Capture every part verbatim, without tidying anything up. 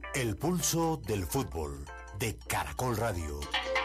El pulso del fútbol de Caracol Radio.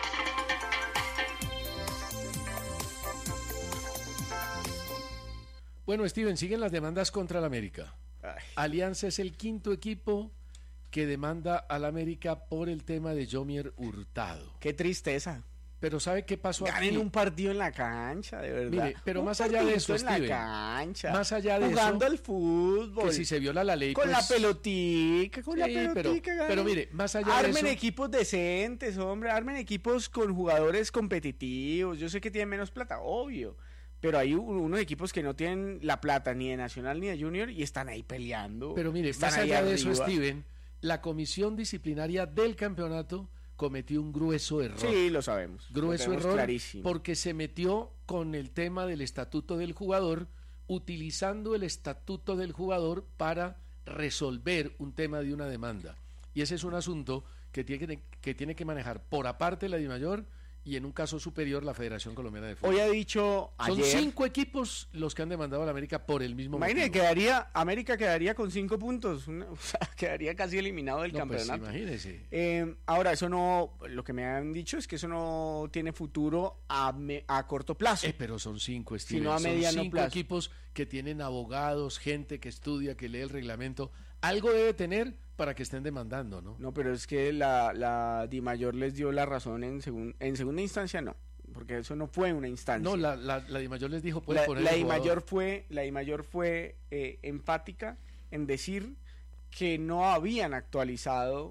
Bueno, Steven, siguen las demandas contra el América. Ay. Alianza es el quinto equipo que demanda al América por el tema de Yomier Hurtado. Qué tristeza. Pero ¿sabe qué pasó Ganen aquí? un partido en la cancha, de verdad. Mire, pero un más allá de eso, partidito en Steven, la cancha, más allá de jugando eso, al fútbol, que si se viola la ley, con pues, la pelotica, con la sí, pelotica. pero, ganen. pero mire, más allá Armen de eso, equipos decentes, hombre, armen equipos con jugadores competitivos. Yo sé que tienen menos plata, obvio, pero hay un- unos equipos que no tienen la plata ni de Nacional ni de Junior y están ahí peleando. pero mire, están más ahí allá de eso, arriba. Steven, la comisión disciplinaria del campeonato cometió un grueso error. Sí, lo sabemos. lo Grueso tenemos error, clarísimo. porque se metió con el tema del estatuto del jugador, utilizando el estatuto del jugador para resolver un tema de una demanda. Y ese es un asunto que tiene que, que tiene que manejar por aparte la DIMAYOR y en un caso superior la Federación Colombiana de Fútbol. Hoy ha dicho Son ayer. cinco equipos los que han demandado a la América por el mismo Imagínate, motivo. quedaría, América quedaría con cinco puntos, una- o sea, quedaría casi eliminado del No, pues, campeonato. imagínese. Eh, ahora, eso no, lo que me han dicho es que eso no tiene futuro a, me- a corto plazo. Eh, pero son cinco, Steven. Sino a son mediano cinco plazo. equipos que tienen abogados, gente que estudia, que lee el reglamento. Algo debe tener para que estén demandando, ¿no? No, pero es que la, la DIMAYOR les dio la razón en, segun- en segunda instancia, no, porque eso no fue una instancia. No, la, la, la DIMAYOR les dijo, pueden la, poner la el jugador. DIMAYOR fue, la DIMAYOR fue eh, empática en decir que no habían actualizado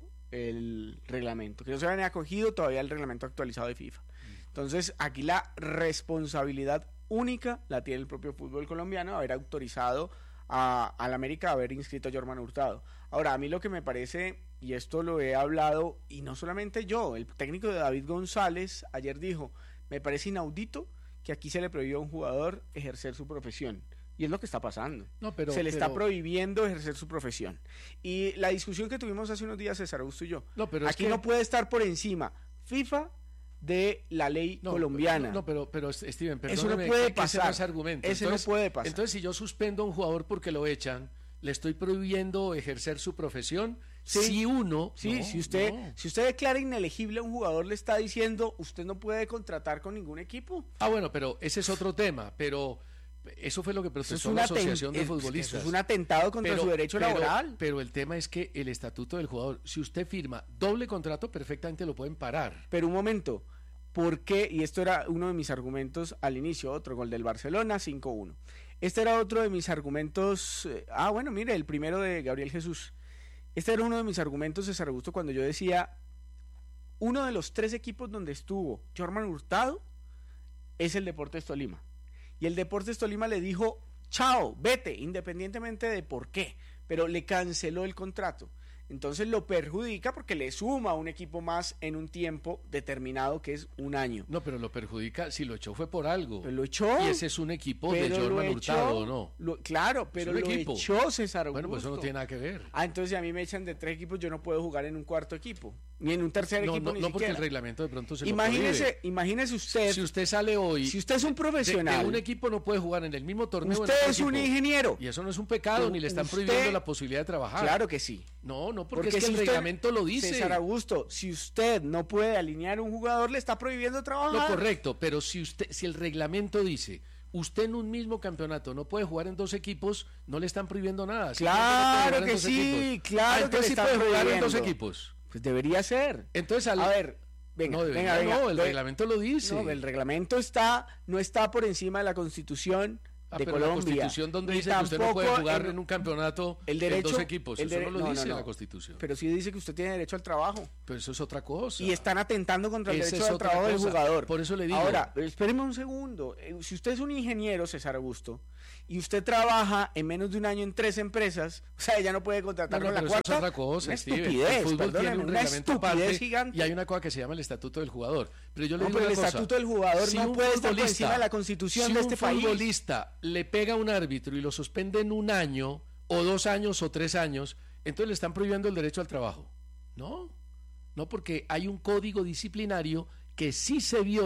el reglamento, que no se habían acogido todavía el reglamento actualizado de FIFA. Entonces, aquí la responsabilidad única la tiene el propio fútbol colombiano, haber autorizado a, al América a haber inscrito a Jorman Hurtado. Ahora, a mí lo que me parece, y esto lo he hablado, y no solamente yo, el técnico de David González ayer dijo, me parece inaudito que aquí se le prohíba a un jugador ejercer su profesión. Y es lo que está pasando. No, pero, se le pero- está prohibiendo ejercer su profesión. Y la discusión que tuvimos hace unos días, César Augusto y yo, No, pero es aquí que- no puede estar por encima FIFA de la ley No, colombiana. No, pero, pero Steven, Eso no perdóneme, puede que- que ese pasar. no es argumento. Ese no puede pasar. Entonces, si yo suspendo a un jugador porque lo echan, le estoy prohibiendo ejercer su profesión. Sí. Si uno... Sí, no, si usted no. si usted declara inelegible a un jugador, le está diciendo, usted no puede contratar con ningún equipo. Ah, bueno, pero ese es otro tema, pero eso fue lo que Eso protestó es, la un aten- Asociación de es- Futbolistas. eso es un atentado contra su derecho pero- laboral. Pero el tema es que el estatuto del jugador, si usted firma doble contrato, perfectamente lo pueden parar. Pero un momento, ¿por qué? Y esto era uno de mis argumentos al inicio, otro gol del Barcelona, cinco uno. Este era otro de mis argumentos, eh, ah bueno, mire, el primero de Gabriel Jesús. Este era uno de mis argumentos, César Augusto, cuando yo decía, uno de los tres equipos donde estuvo Jorman Hurtado es el Deportes Tolima. Y el Deportes Tolima le dijo, chao, vete, independientemente de por qué, pero le canceló el contrato. Entonces lo perjudica porque le suma un equipo más en un tiempo determinado que es un año. No, pero lo perjudica, si lo echó fue por algo. Pero lo echó. Y ese es un equipo de pero lo Jorman echó, Hurtado, ¿o no? lo- claro, pero un lo equipo. echó César Augusto. Bueno, pues eso no tiene nada que ver. Ah, entonces si a mí me echan de tres equipos, yo no puedo jugar en un cuarto equipo, ni en un tercer No, equipo, no, ni no porque siquiera. el reglamento de pronto se lo Imagínese, prohíbe. imagínese usted, Si usted sale hoy, si usted es un de, profesional, de un equipo no puede jugar en el mismo torneo. usted en otro es un equipo. ingeniero. Y eso no es un pecado, ni le están Usted- prohibiendo la posibilidad de trabajar. Claro que sí. No, no, porque, Porque es que si el usted- reglamento lo dice. César Augusto, si usted no puede alinear un jugador, le está prohibiendo trabajar. Lo correcto, pero si usted, si el reglamento dice, usted en un mismo campeonato no puede jugar en dos equipos, no le están prohibiendo nada. Claro Simplemente puede jugar en que dos sí, equipos. claro Ah, que entonces le sí están puede jugar en dos prohibiendo. equipos. Pues debería ser. Entonces, al- A ver, venga, no, debería, venga, venga. no, el ve- reglamento lo dice. No, el reglamento está, no está por encima de la Constitución Ah, de pero Colombia. la Constitución donde Ni dice que usted no tampoco puede jugar en- en un campeonato el derecho, en dos equipos. el Eso dere- no lo no, dice no, no. la Constitución. Pero sí dice que usted tiene derecho al trabajo. Pero eso es otra cosa. Y están atentando contra el Esa derecho es al otra trabajo del cosa. jugador. Por eso le digo. Ahora, espéreme un segundo. Eh, Si usted es un ingeniero, César Augusto, y usted trabaja en menos de un año en tres empresas, o sea, ya no puede contratar No, no, con la pero eso cuarta. es otra cosa, una Steven. estupidez, El fútbol perdóneme, tiene un una reglamento estupidez aparte gigante. y hay una cosa que se llama el estatuto del jugador. Pero yo le No, digo pero una el cosa. estatuto del jugador Si no un puede estar por futbolista- encima de la Constitución si de un este país. futbolista le pega a un árbitro y lo suspenden un año, o dos años, o tres años, entonces le están prohibiendo el derecho al trabajo. No, no, porque hay un código disciplinario que sí se viola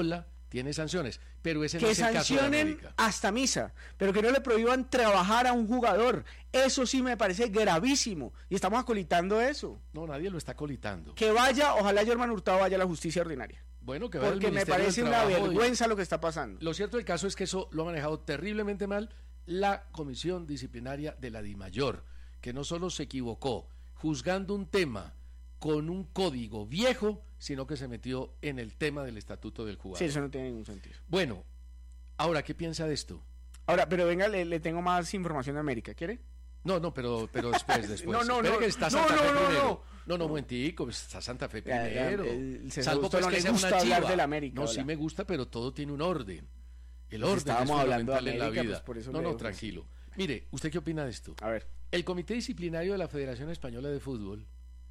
tiene sanciones, pero ese no Que es el caso de sancionen América. hasta misa, pero que no le prohíban trabajar a un jugador. Eso sí me parece gravísimo. Y estamos acolitando eso. No, nadie lo está colitando. Que vaya, ojalá Germán Hurtado vaya a la justicia ordinaria. Bueno, que vaya al Porque me Ministerio parece del una Trabajo y- vergüenza lo que está pasando. Lo cierto del caso es que eso lo ha manejado terriblemente mal la Comisión Disciplinaria de la DIMAYOR, que no solo se equivocó juzgando un tema con un código viejo, sino que se metió en el tema del estatuto del jugador. Sí, eso no tiene ningún sentido. Bueno, ahora, ¿qué piensa de esto? Ahora, pero venga, le, le tengo más información de América, ¿quiere? No, no, pero, pero después, después. No, no, Espere no, que está no, Santa no, Fe no, primero. no. No, no, un momentico, está Santa Fe Ya, ya, primero. el César Salvo Augusto pues no que le sea una gusta hablar chiva. del América, No, hola. sí me gusta, pero todo tiene un orden. El Pues orden estábamos es hablando de fundamental en la América, vida. pues por eso no, le no, dejo, tranquilo. Mire, ¿usted qué opina de esto? A ver. El Comité Disciplinario de la Federación Española de Fútbol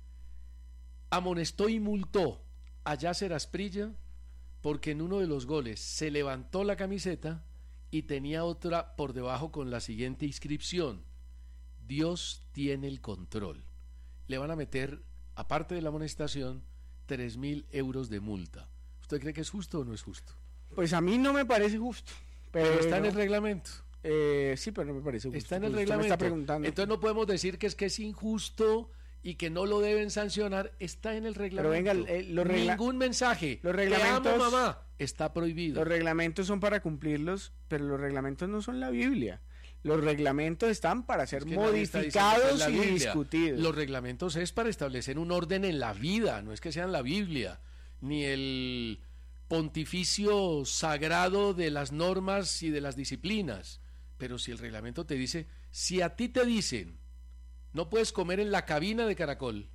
amonestó y multó a Yasser Asprilla porque en uno de los goles se levantó la camiseta y tenía otra por debajo con la siguiente inscripción: Dios tiene el control. Le van a meter, aparte de la amonestación, tres mil euros de multa. ¿Usted cree que es justo o no es justo? Pues a mí no me parece justo. Pero, Pero está en el reglamento. eh, sí, pero no me parece justo. Está en el Pues usted me reglamento. está preguntando. Entonces no podemos decir que es que es injusto y que no lo deben sancionar. Está en el reglamento. venga, eh, los regla- Ningún mensaje. los Te reglamentos- amo, mamá. Está prohibido. Los reglamentos son para cumplirlos, pero los reglamentos no son la Biblia. Los reglamentos están para ser Es que nadie está diciendo que es modificados la y Biblia. discutidos. Los reglamentos es para establecer un orden en la vida, no es que sean la Biblia, ni el pontificio sagrado de las normas y de las disciplinas. Pero si el reglamento te dice, si a ti te dicen, no puedes comer en la cabina de Caracol,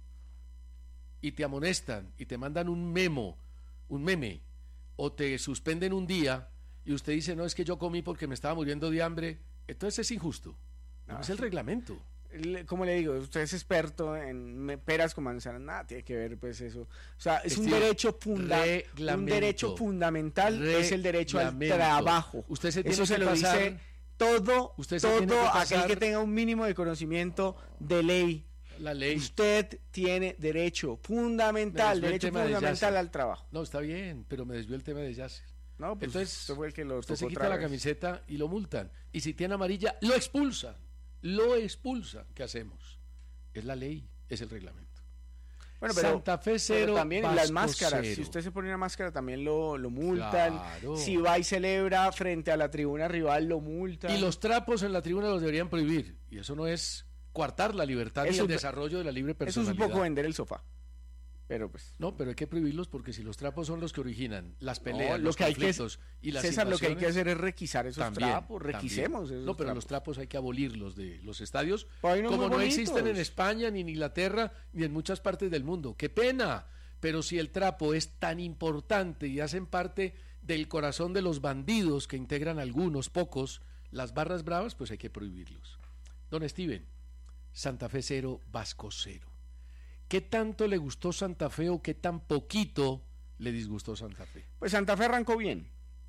y te amonestan y te mandan un memo, un meme, o te suspenden un día, y usted dice, no, es que yo comí porque me estaba muriendo de hambre, entonces es injusto. No, No. es el reglamento. Le- Como le digo, usted es experto en me- peras con manzanas, nada tiene que ver pues eso. O sea, es un Estilo, derecho funda un reglamento. derecho fundamental es el derecho al Reglamento. trabajo. Usted se tiene Eso se que lo pasar- dice todo, Usted se todo tiene que aquel pasar- que tenga un mínimo de conocimiento de ley. La ley. Usted tiene derecho fundamental, Me desvió el derecho tema de fundamental Yasser. al trabajo. No, está bien, pero me desvió el tema de Yasser. No, pues Entonces, usted fue el que lo usted se tocó quita otra la vez. camiseta y lo multan. Y si tiene amarilla, lo expulsan. Lo expulsan. ¿Qué hacemos? Es la ley, es el reglamento. Bueno, pero, Santa Fe pero cero, también las Vasco máscaras. cero. Si usted se pone una máscara, también lo, lo multan. Claro. Si va y celebra frente a la tribuna rival, lo multan. Y los trapos en la tribuna los deberían prohibir. Y eso no es coartar la libertad Eso y el es- desarrollo de la libre Eso es personalidad. un poco vender el sofá. Pero pues. No, pero hay que prohibirlos porque si los trapos son los que originan las peleas, lo los que hay que- conflictos y las César, lo que hay que invasiones, hacer es requisar esos también, trapos. también. Requisemos esos No, pero trapos. los trapos hay que abolirlos de los estadios, Pero hay unos como muy no existen en bonitos. España, ni en Inglaterra, ni en muchas partes del mundo. ¡Qué pena! Pero si el trapo es tan importante y hacen parte del corazón de los bandidos que integran algunos, pocos, las barras bravas, pues hay que prohibirlos. Don Steven, Santa Fe cero, Vasco cero. ¿Qué tanto le gustó Santa Fe o qué tan poquito le disgustó Santa Fe? Pues Santa Fe arrancó bien.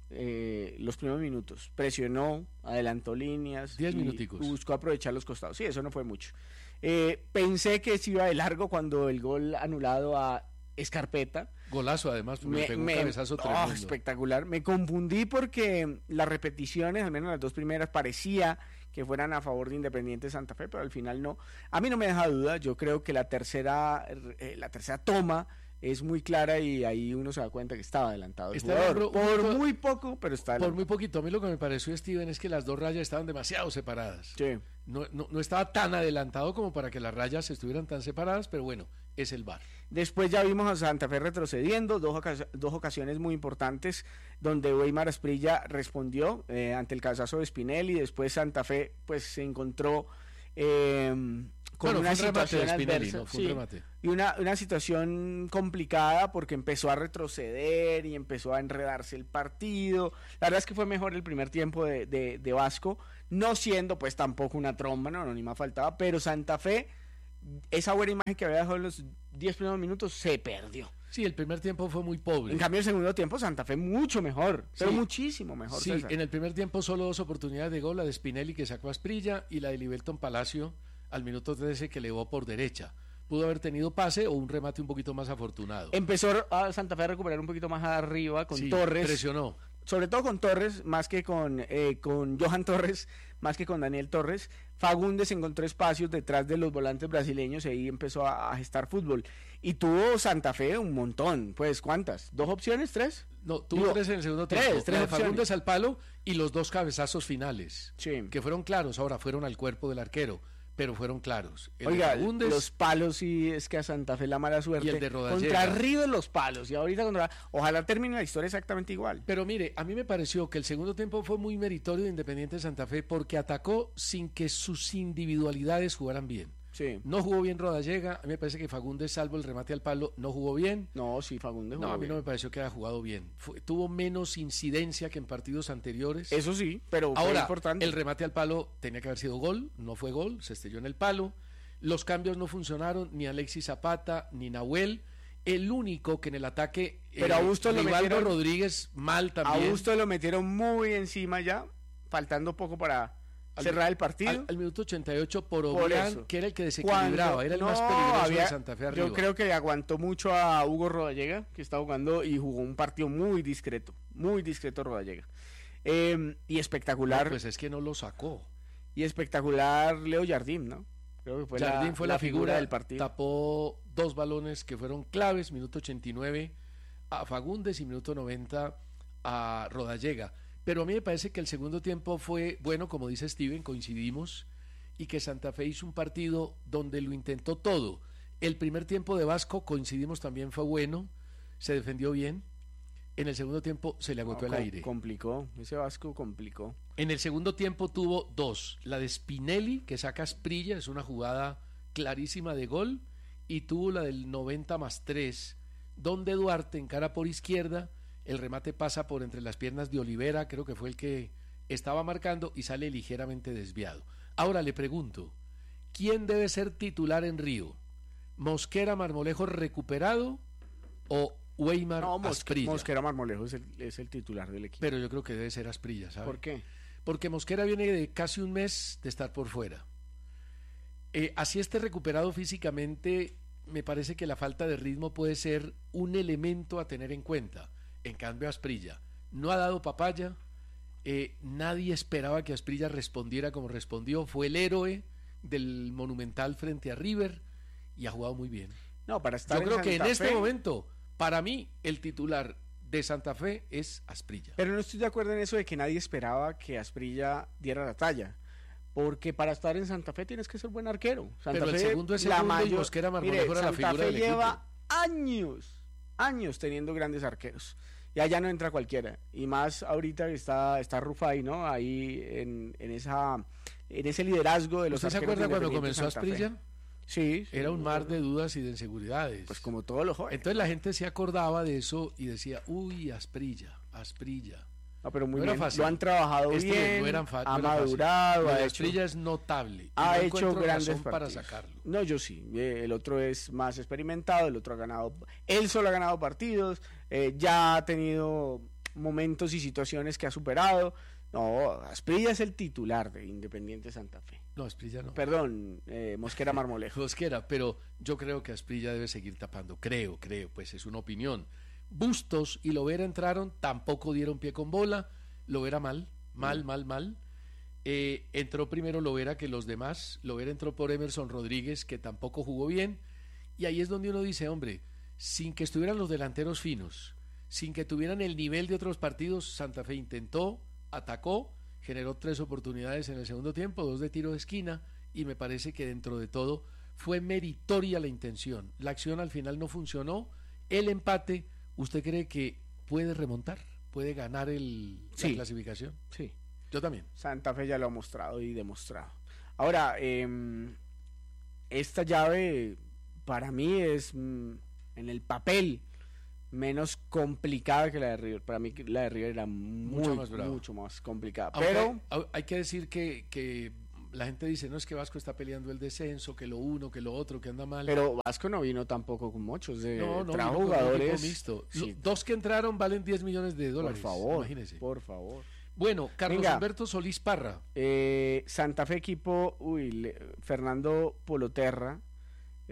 eh, los primeros minutos. Presionó, adelantó líneas. Diez y minuticos. Buscó aprovechar los costados. Sí, eso no fue mucho. Eh, pensé que se iba de largo cuando el gol anulado a Escarpeta. Golazo además, porque le pegó un cabezazo oh, tremendo. espectacular. Me confundí porque las repeticiones, al menos las dos primeras, parecía que fueran a favor de Independiente Santa Fe, pero al final no. A mí no me deja duda. Yo creo que la tercera, eh, la tercera toma es muy clara y ahí uno se da cuenta que estaba adelantado el Está jugador. un Por poquito- muy poco, pero está Por adelantado. muy poquito. A mí lo que me pareció, Steven, es que las dos rayas estaban demasiado separadas. Sí. No, no, no estaba tan adelantado como para que las rayas estuvieran tan separadas, pero bueno, es el V A R. Después ya vimos a Santa Fe retrocediendo, dos, ocas- dos ocasiones muy importantes donde Weimar Asprilla respondió eh, ante el cabezazo de Spinelli. Después Santa Fe pues se encontró eh, con Bueno, una fue un remate situación de Spinelli, adversa, ¿no? Fue un sí, remate. y una, una situación complicada porque empezó a retroceder y empezó a enredarse el partido. La verdad es que fue mejor el primer tiempo de, de, de Vasco, no siendo pues tampoco una tromba, no, no, ni más faltaba, pero Santa Fe, esa buena imagen que había dejado en los diez primeros minutos, se perdió. Sí, el primer tiempo fue muy pobre. En cambio, el segundo tiempo, Santa Fe mucho mejor, pero Sí. muchísimo mejor. Sí, César. en el primer tiempo solo dos oportunidades de gol, la de Spinelli que sacó a Asprilla y la de Libelton Palacio al minuto trece que elevó por derecha. pudo haber tenido pase o un remate un poquito más afortunado. Empezó a Santa Fe a recuperar un poquito más arriba con sí, Torres. Presionó. Sobre todo con Torres, más que con, eh, con Johan Torres, más que con Daniel Torres. Fagundes encontró espacios detrás de los volantes brasileños y ahí empezó a, a gestar fútbol. Y tuvo Santa Fe un montón, pues ¿cuántas? ¿Dos opciones? ¿Tres? No, tuvo Digo, tres en el segundo tres, tiempo. tres La de opciones. Fagundes al palo y los dos cabezazos finales, Sí. que fueron claros, ahora fueron al cuerpo del arquero, pero fueron claros. El Oiga, de Fagundes, los palos sí es que a Santa Fe la mala suerte. Y el de Rodallega. Contra River los palos y ahorita contra... Ojalá termine la historia exactamente igual. pero mire, a mí me pareció que el segundo tiempo fue muy meritorio de Independiente Santa Fe porque atacó sin que sus individualidades jugaran bien. Sí. No jugó bien Rodallega, a mí me parece que Fagundes, salvo el remate al palo, no jugó bien. No, sí, Fagundes No, jugó a mí no bien. me pareció que haya jugado bien. Fue- tuvo menos incidencia que en partidos anteriores. Eso sí, pero fue Ahora, importante. el remate al palo tenía que haber sido gol, no fue gol, se estrelló en el palo. Los cambios no funcionaron, ni Alexis Zapata, ni Nahuel. El único que en el ataque... Pero a Augusto lo Rivaldo metieron- Rodríguez mal A también. Augusto lo metieron muy encima ya, faltando poco para Al- cerrar el partido. Al, al minuto ochenta y ocho por Por Oblián, eso. que era el que desequilibraba, Cuando- era el no, más peligroso había- de Santa Fe arriba. Yo creo que aguantó mucho a Hugo Rodallega, que estaba jugando y jugó un partido muy discreto, muy discreto Rodallega. Eh, y espectacular, No, pues es que no lo sacó. y espectacular Leo Jardín, ¿no? Creo que fue Jardín la, fue la, figura, del partido. tapó dos balones que fueron claves, minuto ochenta y nueve a Fagundes y minuto noventa a Rodallega. Pero a mí me parece que el segundo tiempo fue bueno, como dice Steven, coincidimos, y que Santa Fe hizo un partido donde lo intentó todo. El primer tiempo de Vasco, coincidimos, también fue bueno, se defendió bien. En el segundo tiempo se le agotó No, el com- aire. Complicó, ese Vasco complicó. En el segundo tiempo tuvo dos, la de Spinelli, que saca a Asprilla, es una jugada clarísima de gol, y tuvo la del noventa más tres, donde Duarte encara por izquierda, el remate pasa por entre las piernas de Olivera, creo que fue el que estaba marcando, y sale ligeramente desviado. Ahora le pregunto, ¿quién debe ser titular en Río? ¿Mosquera Marmolejo recuperado o Weimar No, Mos- Asprilla? Mosquera Marmolejo es el, es el titular del equipo. Pero yo creo que debe ser Asprilla, ¿sabe? ¿Por qué? Porque Mosquera viene de casi un mes de estar por fuera. Eh, así esté recuperado físicamente, me parece que la falta de ritmo puede ser un elemento a tener en cuenta. En cambio, Asprilla no ha dado papaya, eh, nadie esperaba que Asprilla respondiera como respondió, fue el héroe del Monumental frente a River y ha jugado muy bien. No, para estar Yo creo en que en Santa este Fe- momento, para mí, el titular de Santa Fe es Asprilla. Pero no estoy de acuerdo en eso de que nadie esperaba que Asprilla diera la talla. Porque para estar en Santa Fe tienes que ser buen arquero. Santa Pero el Fe, segundo es la segundo y mayor- Mosquera Marmolejo Mire, era la Santa figura Fe del lleva años, años teniendo grandes arqueros. Y allá no entra cualquiera. Y más ahorita que está, está Rufai, ¿no? Ahí en, en, esa, en ese liderazgo de los ¿Usted se arqueros acuerda de cuando Independiente comenzó Santa Fe. Asprilla? Sí, sí, Era un me mar acuerdo. de dudas y de inseguridades. Pues como todos los jóvenes. Entonces la gente se acordaba de eso y decía, uy, Asprilla, Asprilla. No, pero muy no era bien. fácil. Lo han trabajado Este bien, no eran fa- no ha era fácil. madurado, Lo ha de hecho, Asprilla es notable. y ha no hecho encuentro grandes razón para partidos. sacarlo. No, yo sí. eh, El otro es más experimentado, el otro ha ganado. Él solo ha ganado partidos, eh, ya ha tenido momentos y situaciones que ha superado. No, Asprilla es el titular de Independiente Santa Fe. No, Asprilla no. Perdón, eh, Mosquera Marmolejo. Mosquera, pero yo creo que Asprilla debe seguir tapando. Creo, creo, pues es una opinión. Bustos y Lovera entraron, tampoco dieron pie con bola. Lovera mal, mal, Mm. mal, mal. Eh, entró primero Lovera que los demás. Lovera entró por Emerson Rodríguez, que tampoco jugó bien. Y ahí es donde uno dice, hombre, sin que estuvieran los delanteros finos, sin que tuvieran el nivel de otros partidos, Santa Fe intentó, atacó, generó tres oportunidades en el segundo tiempo, dos de tiro de esquina, y me parece que dentro de todo fue meritoria la intención. La acción al final no funcionó. El empate, ¿usted cree que puede remontar? ¿Puede ganar el, Sí. la clasificación? Sí. Yo también. Santa Fe ya lo ha mostrado y demostrado. Ahora, eh, esta llave para mí es mm, en el papel menos complicada que la de River. Para mí la de River era muy, Mucho más brava. mucho más complicada. Aunque Pero hay, hay que decir que, que la gente dice, no es que Vasco está peleando el descenso, que lo uno, que lo otro, que anda mal. pero Vasco no vino tampoco con muchos. De, no, no, trajo vino con un jugadores. equipo mixto. Sí, Lo- Dos que entraron valen diez millones de por dólares. favor, Imagínese. por favor. Bueno, Carlos Venga. Alberto Solís Parra. Eh, Santa Fe equipo, uy, le- Fernando Poloterra,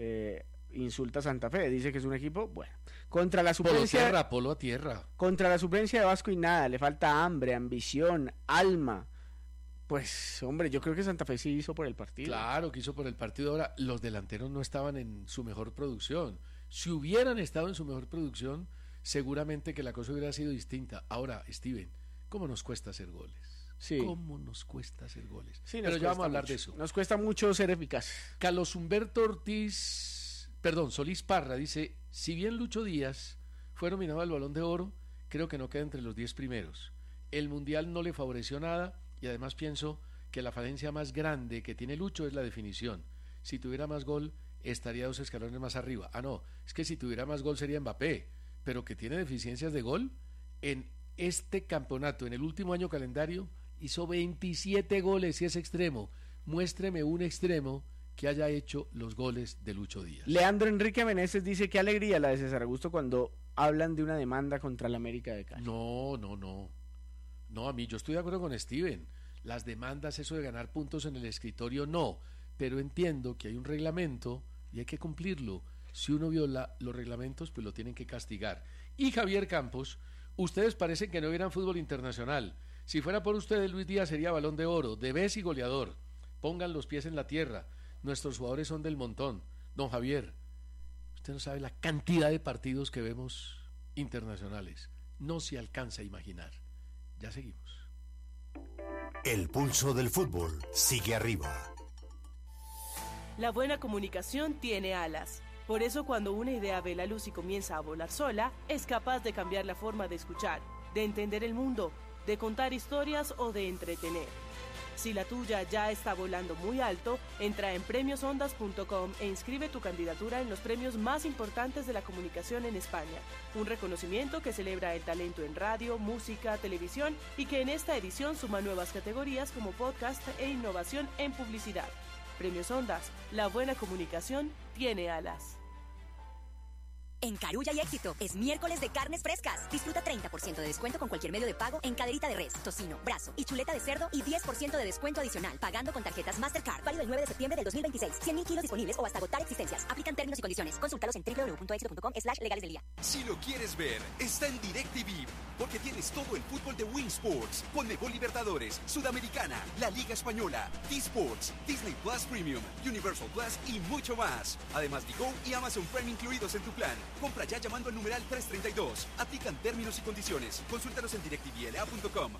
eh, insulta a Santa Fe, dice que es un equipo, bueno, contra la Polo suplencia, tierra, polo a tierra. contra la suplencia de Vasco y nada, le falta hambre, ambición, alma. Pues, hombre, yo creo que Santa Fe sí hizo por el partido. Claro que hizo por el partido. Ahora, los delanteros no estaban en su mejor producción. Si hubieran estado en su mejor producción, seguramente que la cosa hubiera sido distinta. Ahora, Steven, ¿cómo nos cuesta hacer goles? Sí. ¿Cómo nos cuesta hacer goles? Sí, Pero ya vamos a hablar mucho. de eso. Nos cuesta mucho ser eficaz. Carlos Humberto Ortiz, perdón, Solís Parra dice, si bien Lucho Díaz fue nominado al Balón de Oro, creo que no queda entre los diez primeros. El Mundial no le favoreció nada y además pienso que la falencia más grande que tiene Lucho es la definición. Si tuviera más gol, estaría dos escalones más arriba. Ah, no, es que si tuviera más gol sería Mbappé, pero que tiene deficiencias de gol. En este campeonato, en el último año calendario, hizo veintisiete goles y es extremo. Muéstreme un extremo que haya hecho los goles de Lucho Díaz. Leandro Enrique Meneses dice qué alegría la de César Augusto cuando hablan de una demanda contra la América de Cali. No, no, no. No, a mí yo estoy de acuerdo con Steven. Las demandas, eso de ganar puntos en el escritorio, no. Pero entiendo que hay un reglamento y hay que cumplirlo. Si uno viola los reglamentos, pues lo tienen que castigar. Y Javier Campos, ustedes parecen que no vieran fútbol internacional. Si fuera por ustedes, Luis Díaz sería Balón de Oro, de vez y goleador. Pongan los pies en la tierra. Nuestros jugadores son del montón. Don Javier, usted no sabe la cantidad de partidos que vemos internacionales. No se alcanza a imaginar. Ya seguimos. El pulso del fútbol sigue arriba. La buena comunicación tiene alas. Por eso cuando una idea ve la luz y comienza a volar sola, es capaz de cambiar la forma de escuchar, de entender el mundo, de contar historias o de entretener. Si la tuya ya está volando muy alto, entra en premios ondas punto com e inscribe tu candidatura en los premios más importantes de la comunicación en España. Un reconocimiento que celebra el talento en radio, música, televisión y que en esta edición suma nuevas categorías como podcast e innovación en publicidad. Premios Ondas, la buena comunicación tiene alas. En Carulla y Éxito, es miércoles de carnes frescas. Disfruta treinta por ciento de descuento con cualquier medio de pago en caderita de res, tocino, brazo y chuleta de cerdo y diez por ciento de descuento adicional pagando con tarjetas Mastercard. Válido el nueve de septiembre del dos mil veintiséis. cien mil kilos disponibles o hasta agotar existencias. Aplican términos y condiciones. Consúltalos en doble u doble u doble u punto éxito punto com slash legales del día. Si lo quieres ver, está en DirecTV, porque tienes todo el fútbol de Win Sports, con Mejor Libertadores, Sudamericana, la Liga Española, T-Sports, Disney Plus Premium, Universal Plus y mucho más. Además, Digo y Amazon Prime incluidos en tu plan. Compra ya llamando al numeral trescientos treinta y dos. Aplican términos y condiciones. Consúltanos en direct t v l a punto com.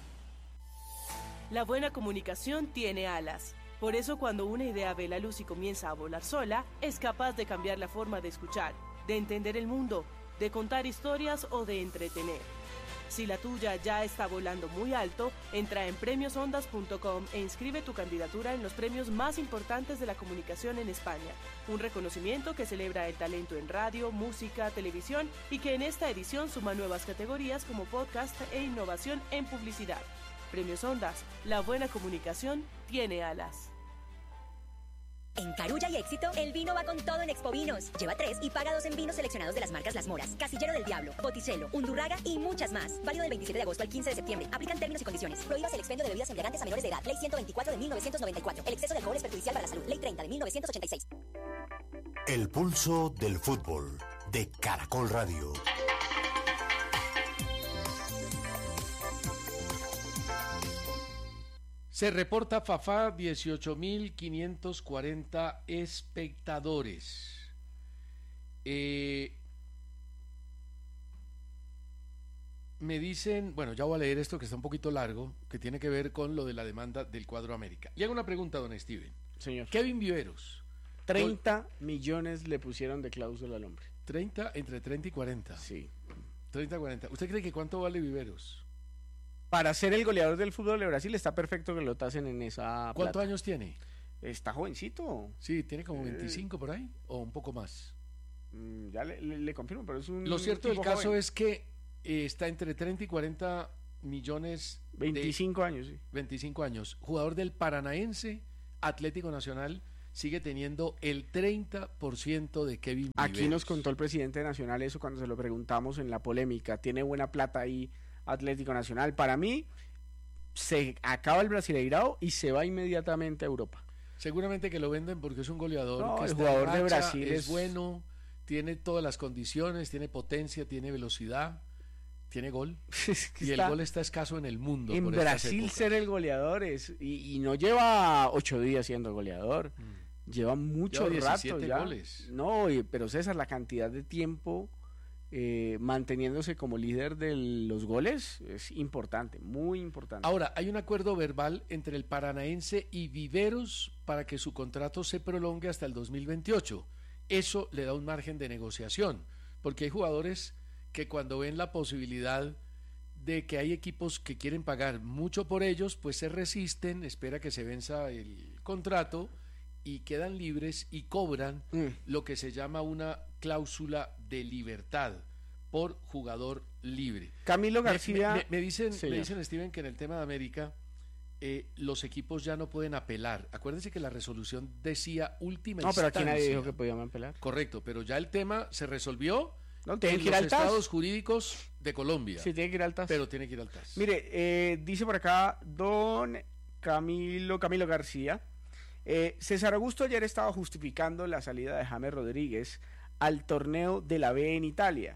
La buena comunicación tiene alas. Por eso cuando una idea ve la luz y comienza a volar sola, es capaz de cambiar la forma de escuchar, de entender el mundo, de contar historias o de entretener. Si la tuya ya está volando muy alto, entra en premios ondas punto com e inscribe tu candidatura en los premios más importantes de la comunicación en España. Un reconocimiento que celebra el talento en radio, música, televisión y que en esta edición suma nuevas categorías como podcast e innovación en publicidad. Premios Ondas, la buena comunicación tiene alas. En Carulla y Éxito, el vino va con todo en Expo Vinos. Lleva tres y paga dos en vinos seleccionados de las marcas Las Moras, Casillero del Diablo, Botticello, Undurraga y muchas más. Válido del veintisiete de agosto al quince de septiembre. Aplican términos y condiciones. Prohíbas el expendio de bebidas embriagantes a menores de edad. Ley ciento veinticuatro de mil novecientos noventa y cuatro. El exceso de alcohol es perjudicial para la salud. Ley treinta de mil novecientos ochenta y seis. El pulso del fútbol de Caracol Radio. Se reporta Fafá dieciocho mil quinientos cuarenta espectadores. Eh, me dicen, bueno, ya voy a leer esto que está un poquito largo, que tiene que ver con lo de la demanda del Cuadro América. Y hago una pregunta, don Steven. Señor. Kevin Viveros. treinta millones le pusieron de cláusula al hombre. treinta, entre treinta y cuarenta. Sí. treinta y cuarenta. ¿Usted cree que cuánto vale Viveros? Para ser el goleador del fútbol de Brasil está perfecto que lo tasen en esa ¿Cuántos plata. años tiene? Está jovencito. Sí, tiene como Eh. veinticinco por ahí, o un poco más. Mm, ya le, le- le confirmo, pero es un Lo cierto del tipo caso joven. es que eh, está entre treinta y cuarenta millones de veinticinco años, sí. veinticinco años. Jugador del Paranaense, Atlético Nacional, sigue teniendo el treinta por ciento de Kevin Aquí Viveros. nos contó el presidente de Nacional eso cuando se lo preguntamos en la polémica. Tiene buena plata ahí Atlético Nacional. Para mí, se acaba el Brasileirao y se va inmediatamente a Europa. Seguramente que lo venden porque es un goleador. No, que el está jugador en de racha, Brasil es es- bueno, tiene todas las condiciones, tiene potencia, tiene velocidad, tiene gol. Es que Y está- el gol está escaso en el mundo. En por estas Brasil épocas. ser el goleador es y, y no lleva ocho días siendo goleador, lleva mucho Lleva rato diecisiete ya. goles. No, y- pero César, la cantidad de tiempo eh, manteniéndose como líder de los goles es importante, muy importante. Ahora, hay un acuerdo verbal entre el Paranaense y Viveros para que su contrato se prolongue hasta el dos mil veintiocho. Eso le da un margen de negociación, porque hay jugadores que cuando ven la posibilidad de que hay equipos que quieren pagar mucho por ellos, pues se resisten, espera que se venza el contrato y quedan libres y cobran Mm. lo que se llama una cláusula de libertad por jugador libre. Camilo Me- García, Me, me- me dicen, me señor. dicen, Steven, que en el tema de América eh, los equipos ya no pueden apelar. Acuérdense que la resolución decía última no, pero aquí instancia. nadie dijo que podían apelar. Correcto, pero ya el tema se resolvió No, tienen en que ir los al T A S. estados jurídicos de Colombia. Sí, tiene que ir al T A S. Pero tiene que ir al T A S. Mire, eh, dice por acá don Camilo, Camilo García. eh, César Augusto ayer estaba justificando la salida de James Rodríguez al torneo de la B en Italia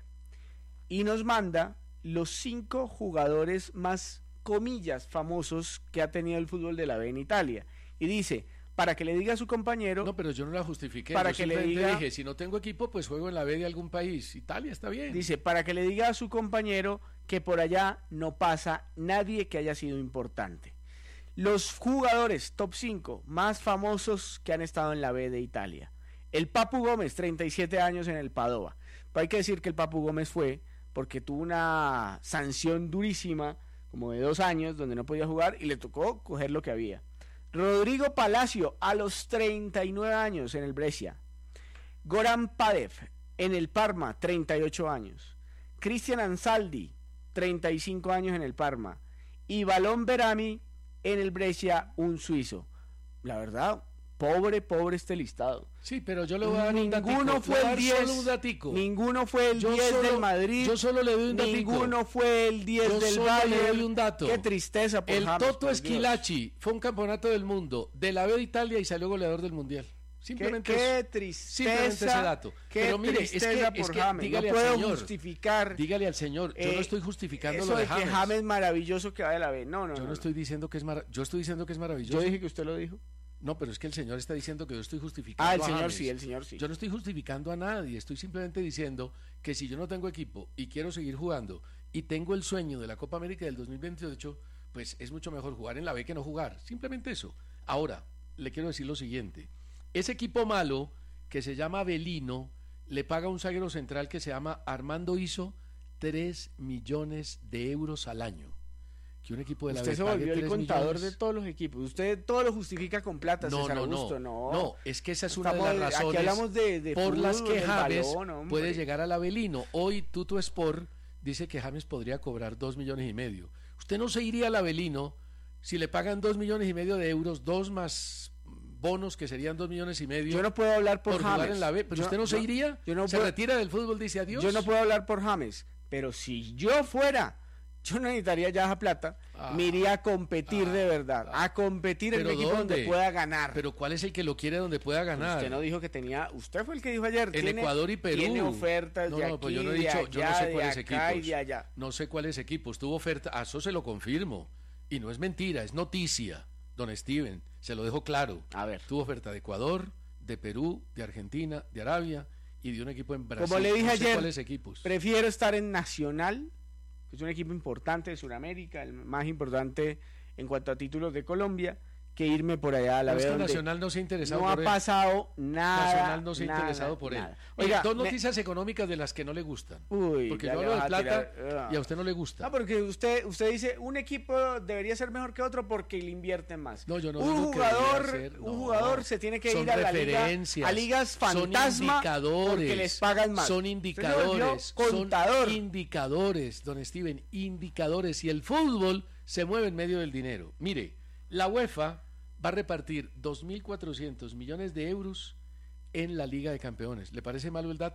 y nos manda los cinco jugadores más, comillas, famosos que ha tenido el fútbol de la B en Italia. Y dice, para que le diga a su compañero... No, pero yo no la justifiqué. Para Yo que le simplemente diga- dije, si no tengo equipo, pues juego en la B de algún país. Italia está bien. Dice, para que le diga a su compañero que por allá no pasa nadie que haya sido importante. Los jugadores top cinco más famosos que han estado en la B de Italia. El Papu Gómez, treinta y siete años en el Padova. Pero hay que decir que el Papu Gómez fue porque tuvo una sanción durísima, como de dos años, donde no podía jugar y le tocó coger lo que había. Rodrigo Palacio, a los treinta y nueve años en el Brescia. Goran Padev, en el Parma, treinta y ocho años. Cristian Ansaldi, treinta y cinco años en el Parma. Y Balón Berami, en el Brescia, un suizo. La verdad, pobre, pobre este listado. Sí, pero yo le voy a dar un Ninguno datico. fue Le voy a el dar diez. solo un datico. Ninguno fue el Yo diez solo- del Madrid. yo solo le doy un datico. Ninguno fue el diez Yo del solo Bayern. le doy un dato. Qué tristeza por El James, Toto por Dios. Esquilachi fue un campeonato del mundo de la B de Italia y salió goleador del Mundial. Qué, Simplemente qué eso. tristeza. Simplemente ese dato. Qué Pero mire, es tristeza que- es por que James. dígale no al puedo señor, justificar. Dígale al señor, yo no eh, estoy justificando eso lo de de que James. James maravilloso que va de la B. No, no, Yo no, no no. estoy diciendo que es mara- yo estoy diciendo que es maravilloso. Yo dije que usted lo dijo. No, pero es que el señor está diciendo que yo estoy justificando Ah, el a señor James. sí, el señor sí. Yo no estoy justificando a nadie, estoy simplemente diciendo que si yo no tengo equipo y quiero seguir jugando y tengo el sueño de la Copa América del dos mil veintiocho, pues es mucho mejor jugar en la B que no jugar. Simplemente eso. Ahora, le quiero decir lo siguiente. Ese equipo malo, que se llama Avelino, le paga a un zaguero central que se llama Armando Iso tres millones de euros al año. Que un equipo de la Usted B se pague volvió el tres contador millones. de todos los equipos. Usted todo lo justifica con plata, No, César no, Augusto. no, No, no, es que esa es una Estamos- de las razones Aquí hablamos de, de por las fútbol, que del James balón, hombre. puede llegar al Avelino. Hoy Tuto Sport dice que James podría cobrar dos millones y medio. Usted no se iría al Avelino si le pagan dos millones y medio de euros, dos más bonos que serían dos millones y medio. Yo no puedo hablar por, por James. jugar en la B, pero Yo- usted no se yo- iría, yo no se puedo- retira del fútbol, dice adiós. Yo no puedo hablar por James, pero si yo fuera, yo no necesitaría ya esa plata, Ah, me iría a competir ah, de verdad, ah. a competir en un ¿Pero equipo donde dónde? pueda ganar. Pero ¿cuál es el que lo quiere donde pueda ganar? Usted no dijo que tenía, usted fue el que dijo ayer, En tiene, Ecuador y Perú. tiene ofertas no, de no, aquí, pues yo no he de dicho, allá, yo no sé de cuáles acá equipos. y de allá. No sé cuáles equipos. Tuvo oferta, a eso se lo confirmo. Y no es mentira, es noticia, don Steven. Se lo dejo claro. A ver. Tuvo oferta de Ecuador, de Perú, de Argentina, de Arabia y de un equipo en Brasil. Como le dije no sé ayer, cuáles equipos. Prefiero estar en Nacional, que es un equipo importante de Sudamérica, el más importante en cuanto a títulos de Colombia, que irme por allá a la Pero B es que donde Nacional no se ha interesado no ha por él. pasado nada. Nacional no se ha nada, interesado por nada. él. Oiga, Oiga, dos me- noticias económicas de las que no le gustan. Uy, Porque ya yo le hablo de vas a plata tirar- y a usted no le gusta. No, porque usted usted dice un equipo debería ser mejor que otro porque le invierten más. No, yo no un digo que jugador, debería ser, un no. jugador se tiene que Son ir a la liga, referencias, a ligas son fantasma indicadores, porque les pagan más. Son Usted se indicadores, volvió contador. son indicadores, don Steven, indicadores. Y el fútbol se mueve en medio del dinero. Mire, la UEFA va a repartir dos mil cuatrocientos millones de euros en la Liga de Campeones. ¿Le parece malo el dato?